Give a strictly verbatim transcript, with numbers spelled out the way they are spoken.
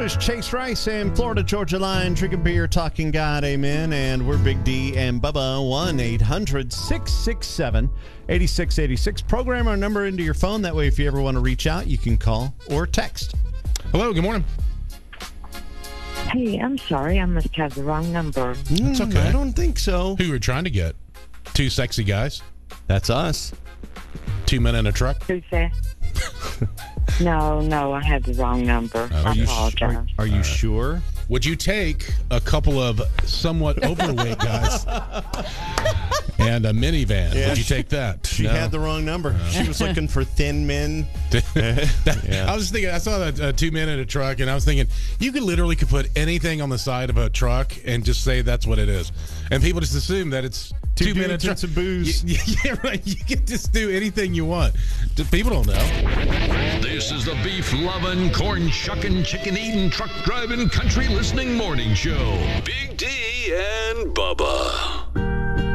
is Chase Rice and Florida Georgia Line, drinking beer, talking God, amen. And we're Big D and Bubba, one eight hundred six six seven eight six eight six. Program our number into your phone. That way, if you ever want to reach out, you can call or text. Hello, good morning. Hey, I'm sorry. I must have the wrong number. That's okay. I don't think so. Who we're trying to get? Two sexy guys? That's us. Two men in a truck? Who's that? No, no, I had the wrong number. Oh, I you sh- apologize. Are you sure? Would you take a couple of somewhat overweight guys and a minivan? Yeah, Would you she- take that? She No? had the wrong number. She was looking for thin men. That- Yeah. I was thinking, I saw that uh, two men in a truck, and I was thinking, you could literally could put anything on the side of a truck and just say that's what it is, and people just assume that it's Two two, men in a dudes truck. and some booze. Y- y- Yeah, right. You can just do anything you want. Just- People don't know. This is the beef loving, corn shucking, chicken eating, truck driving, country listening morning show. Big D and Bubba.